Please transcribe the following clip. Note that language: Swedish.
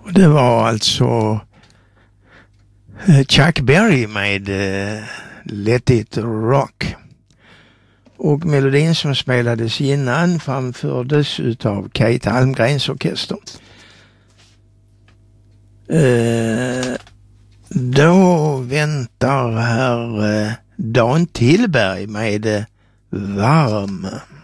Det var alltså Chuck Berry med Let It Rock. Och melodin som spelades innan framfördes utav Kate Almgrens orkester. Då väntar här Dan Tillberg med Varm.